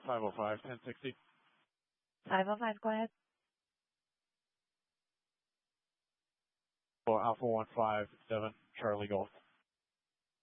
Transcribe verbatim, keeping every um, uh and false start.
five oh five, ten sixty. five oh five, go ahead. For Alpha one five seven, Charlie Golf.